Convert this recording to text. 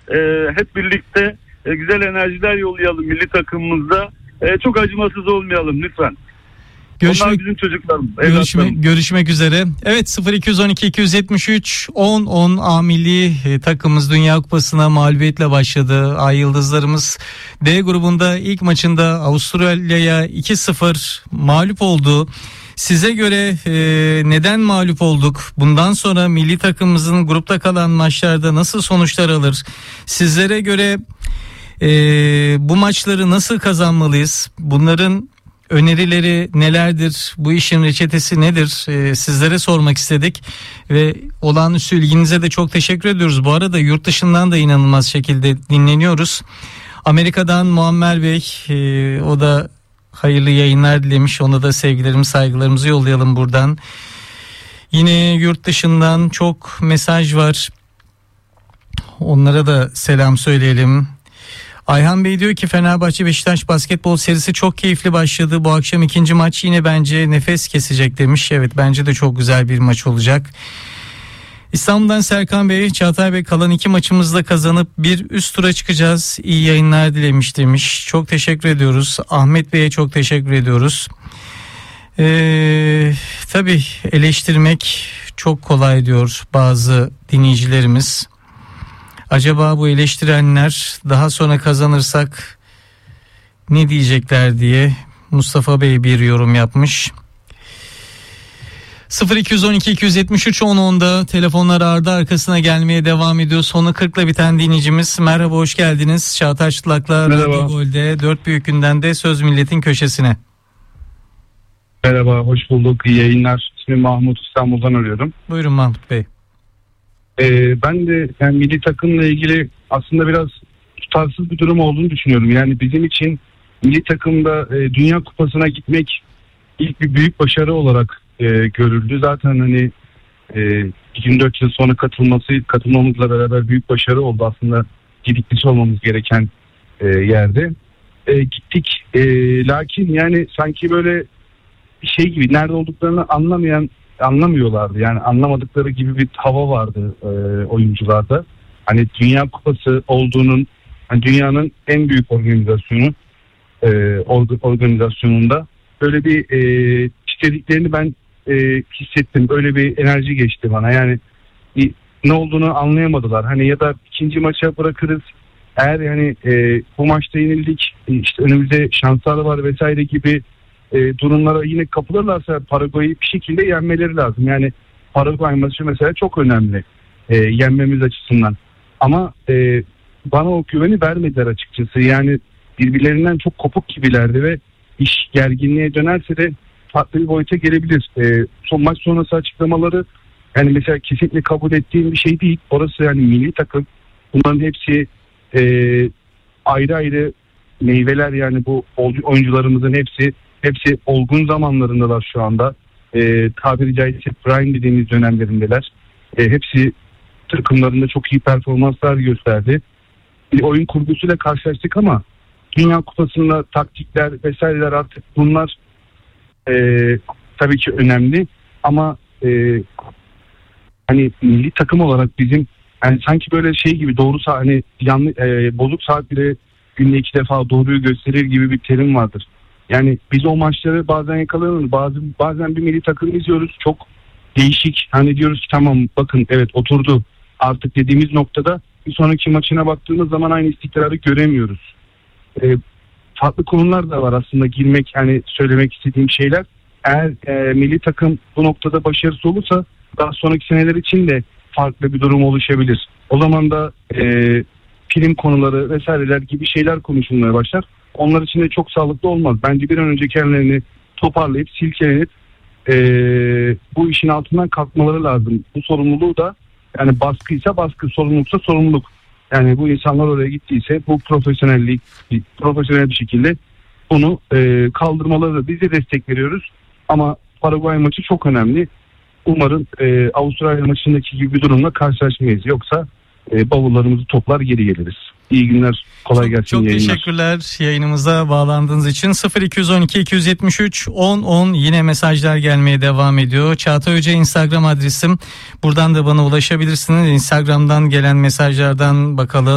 hep birlikte güzel enerjiler yollayalım milli takımımızda. Çok acımasız olmayalım lütfen. Onlar bizim çocuklarımız. Görüşmek üzere. Evet, 0212 273 10 10 A milli takımımız Dünya Kupası'na mağlubiyetle başladı. Ay Yıldızlarımız D grubunda ilk maçında Avustralya'ya 2-0 mağlup oldu. Size göre neden mağlup olduk? Bundan sonra milli takımımızın grupta kalan maçlarda nasıl sonuçlar alır? Sizlere göre bu maçları nasıl kazanmalıyız? Bunların önerileri nelerdir? Bu işin reçetesi nedir? Sizlere sormak istedik ve olağanüstü ilginize de çok teşekkür ediyoruz. Bu arada yurt dışından da inanılmaz şekilde dinleniyoruz. Amerika'dan Muammer Bey, o da hayırlı yayınlar dilemiş. Ona da sevgilerimizi, saygılarımızı yollayalım buradan. Yine yurt dışından çok mesaj var. Onlara da selam söyleyelim. Ayhan Bey diyor ki Fenerbahçe Beşiktaş basketbol serisi çok keyifli başladı. Bu akşam ikinci maç yine bence nefes kesecek demiş. Evet, bence de çok güzel bir maç olacak. İstanbul'dan Serkan Bey, Çağatay Bey kalan iki maçımızda kazanıp bir üst tura çıkacağız. İyi yayınlar dilemiş demiş. Çok teşekkür ediyoruz. Ahmet Bey'e çok teşekkür ediyoruz. Tabii eleştirmek çok kolay diyor bazı dinleyicilerimiz. Acaba bu eleştirenler daha sonra kazanırsak ne diyecekler diye Mustafa Bey bir yorum yapmış. 0212 273 1010'da telefonlar ardı arkasına gelmeye devam ediyor. Sonu 40'la biten dinleyicimiz. Merhaba, hoş geldiniz. Çağatay Çıtlak'la Radyo Gol'de Dört Büyük'ünden de Söz Milletin köşesine. Merhaba, hoş bulduk. İyi yayınlar. İsmim Mahmut, İstanbul'dan arıyorum. Buyurun Mahmut Bey. Ben de yani milli takımla ilgili aslında biraz tutarsız bir durum olduğunu düşünüyorum. Yani bizim için milli takımda Dünya Kupası'na gitmek ilk bir büyük başarı olarak görüldü. Zaten hani 24 yıl sonra katılmamızla beraber büyük başarı oldu aslında, gidiklisi olmamız gereken yerde. Gittik. Lakin yani sanki böyle bir şey gibi, nerede olduklarını anlamıyorlardı. Yani anlamadıkları gibi bir hava vardı oyuncularda. Hani Dünya Kupası olduğunun, hani dünyanın en büyük organizasyonunda böyle bir istediklerini ben hissettim. Öyle bir enerji geçti bana. Yani ne olduğunu anlayamadılar. Hani ya da ikinci maça bırakırız. Eğer yani bu maçta yenildik, işte önümüzde şanslar var vesaire gibi durumlara yine kapılırlarsa Paraguay'ı bir şekilde yenmeleri lazım. Yani Paraguay maçı mesela çok önemli yenmemiz açısından. Ama bana o güveni vermediler açıkçası. Yani birbirlerinden çok kopuk gibilerdi ve iş gerginliğe dönerse de farklı bir boyuta gelebilir. Son maç sonrası açıklamaları yani mesela kesinlikle kabul ettiğim bir şey değil. Orası yani milli takım. Bunların hepsi ayrı ayrı meyveler, yani bu oyuncularımızın hepsi olgun zamanlarındalar şu anda. Tabiri caizse prime dediğimiz dönemlerindeler. Hepsi takımlarında çok iyi performanslar gösterdi. Bir oyun kurgusuyla karşılaştık ama Dünya Kupası'nda taktikler vesaireler artık bunlar tabii ki önemli ama hani milli takım olarak bizim yani sanki böyle şey gibi doğru saat, hani bozuk saat bile günde 2 defa doğruyu gösterir gibi bir terim vardır. Yani biz o maçları bazen yakalanıyoruz. Bazen bir milli takım izliyoruz. Çok değişik. Hani diyoruz ki tamam bakın evet oturdu artık dediğimiz noktada bir sonraki maçına baktığımız zaman aynı istikrarı göremiyoruz. Farklı konular da var aslında girmek, hani söylemek istediğim şeyler. Eğer milli takım bu noktada başarısız olursa daha sonraki seneler için de farklı bir durum oluşabilir. O zaman da prim konuları vesaireler gibi şeyler konuşulmaya başlar. Onlar için de çok sağlıklı olmaz. Bence bir an önce kendilerini toparlayıp silkelenip bu işin altından kalkmaları lazım. Bu sorumluluğu da yani baskıysa baskı, sorumluluksa sorumluluk. Yani bu insanlar oraya gittiyse bu profesyonel bir şekilde bunu kaldırmaları, biz de destek veriyoruz. Ama Paraguay maçı çok önemli. Umarım Avustralya maçındaki gibi bir durumla karşılaşmayız. Yoksa bavullarımızı toplar geri geliriz. İyi günler, kolay gelsin. Çok teşekkürler yayınımıza bağlandığınız için. 0212 273 10 10 yine mesajlar gelmeye devam ediyor. Çağatay Hoca Instagram adresim. Buradan da bana ulaşabilirsiniz. Instagram'dan gelen mesajlardan bakalım.